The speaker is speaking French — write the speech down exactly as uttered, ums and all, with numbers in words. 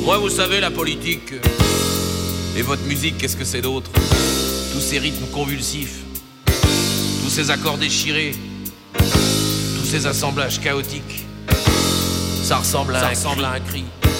Moi, vous savez, la politique... Et votre musique, qu'est-ce que c'est d'autre? Tous ces rythmes convulsifs, tous ces accords déchirés, tous ces assemblages chaotiques, ça ressemble à, Ça un, ressemble cri. à un cri.